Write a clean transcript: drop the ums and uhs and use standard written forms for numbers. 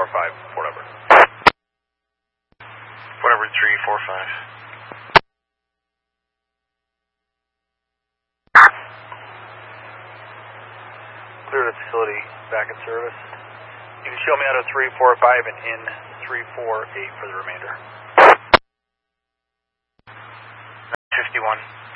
345, whatever. Whatever, 345. Clear the facility back in service. You can show me out of 345 and in 348 for the remainder. 51.